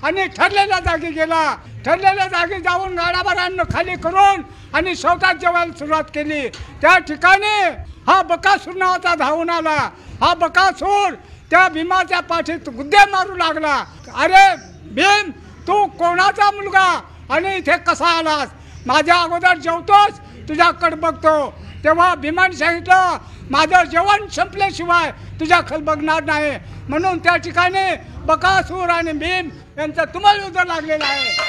आणि ठरलेल्या जागी गेला. ठरलेल्या जागी जाऊन गाडाभरांना खाली करून आणि स्वतः जेवायला सुरुवात केली. त्या ठिकाणी हा बकासूर नावाचा धावून आला. हा बकासूर त्या भीमाच्या पाठीत गुद्दे मारू लागला. अरे भीम, तू कोणाचा मुलगा आणि इथे कसा आलास? माझ्या अगोदर जेवतोस, तुझ्याकडे बघतो. तेव्हा भीमाने सांगितलं, माझं जेवण संपल्याशिवाय तुझ्याकडे बघणार नाही. म्हणून त्या ठिकाणी बकासूर आणि भीम यांचा तुमल युद्ध लागलेला आहे.